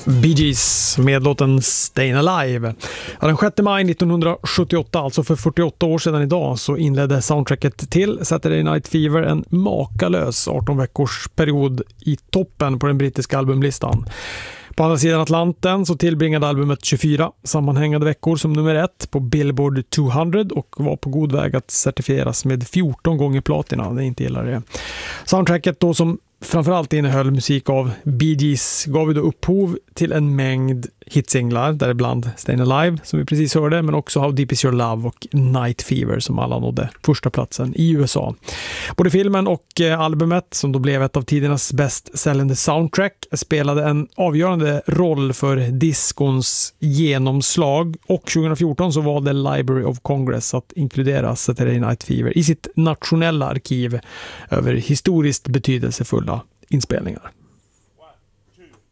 Bee Gees med låten Stayin' Alive. Ja, den 6 maj 1978, alltså för 48 år sedan idag, så inledde soundtracket till Saturday Night Fever en makalös 18 veckors period i toppen på den brittiska albumlistan. På andra sidan Atlanten så tillbringade albumet 24 sammanhängande veckor som nummer 1 på Billboard 200 och var på god väg att certifieras med 14 gånger platina. Det är inte illa det. Soundtracket då, som framförallt innehöll musik av Bee Gees, gav ju då upphov till en mängd hitsinglar, däribland Stayin' Alive som vi precis hörde, men också How Deep Is Your Love och Night Fever som alla nådde första platsen i USA. Både filmen och albumet, som då blev ett av tidernas bäst säljande soundtrack, spelade en avgörande roll för diskons genomslag, och 2014 så valde Library of Congress att inkludera Saturday Night Fever i sitt nationella arkiv över historiskt betydelsefulla inspelningar. 1, 2